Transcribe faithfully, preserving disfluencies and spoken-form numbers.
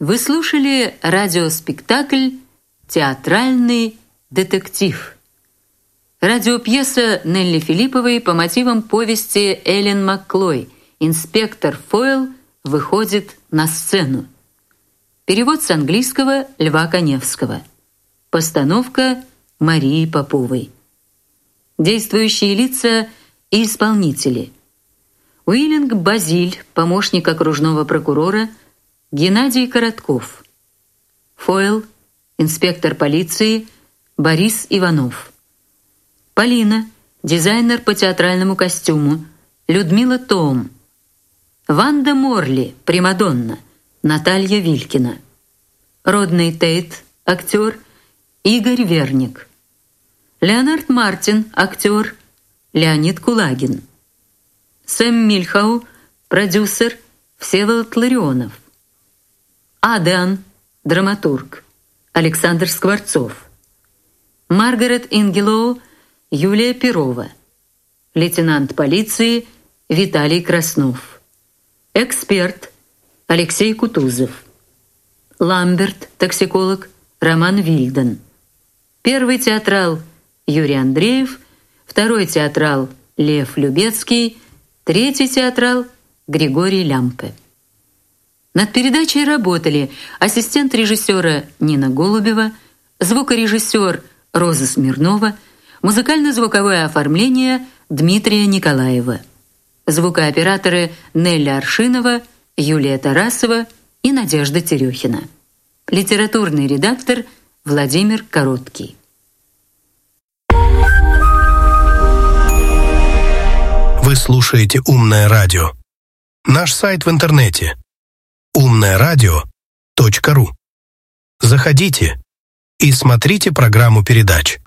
Вы слушали радиоспектакль «Театральный детектив». Радиопьеса Нелли Филипповой по мотивам повести Эллен Макклой «Инспектор Фойл выходит на сцену». Перевод с английского Льва Коневского. Постановка Марии Поповой. Действующие лица и исполнители. Уиллинг Базиль, помощник окружного прокурора, Геннадий Коротков. Фойл, инспектор полиции, Борис Иванов. Полина, дизайнер по театральному костюму, Людмила Том. Ванда Морли, примадонна, Наталья Вилькина. Родный Тейт, актер, Игорь Верник. Леонард Мартин, актер, Леонид Кулагин. Сэм Мильхау, продюсер, Всеволод Ларионов. Адриан, драматург, Александр Скворцов. Маргарет Ингелоу, Юлия Перова. Лейтенант полиции Виталий Краснов. Эксперт Алексей Кутузов. Ламберт, токсиколог, Роман Вильден. Первый театрал Юрий Андреев, второй театрал Лев Любецкий, третий театрал Григорий Лямпе. Над передачей работали ассистент режиссера Нина Голубева, звукорежиссер Роза Смирнова, музыкально-звуковое оформление Дмитрия Николаева, звукооператоры Нелли Аршинова, Юлия Тарасова и Надежда Терехина. Литературный редактор Владимир Короткий. Вы слушаете «Умное радио». Наш сайт в интернете умное радио точка ру. Заходите и смотрите программу передач.